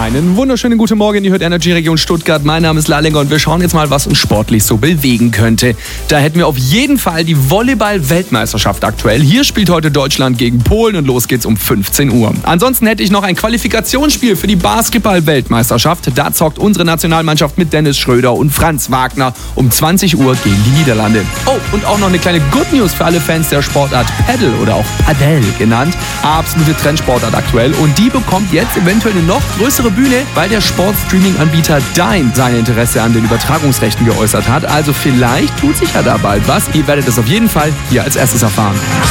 Einen wunderschönen guten Morgen, ihr hört Energy Region Stuttgart. Mein Name ist Lalinger und wir schauen jetzt mal, was uns sportlich so bewegen könnte. Da hätten wir auf jeden Fall die Volleyball-Weltmeisterschaft aktuell. Hier spielt heute Deutschland gegen Polen und los geht's um 15 Uhr. Ansonsten hätte ich noch ein Qualifikationsspiel für die Basketball-Weltmeisterschaft. Da zockt unsere Nationalmannschaft mit Dennis Schröder und Franz Wagner um 20 Uhr gegen die Niederlande. Oh, und auch noch eine kleine Good News für alle Fans der Sportart Paddle oder auch Padel genannt. Absolute Trendsportart aktuell und die bekommt jetzt eventuell eine noch größere Bühne, weil der Sportstreaming-Anbieter Dine sein Interesse an den Übertragungsrechten geäußert hat. Also vielleicht tut sich ja da bald was. Ihr werdet es auf jeden Fall hier als erstes erfahren.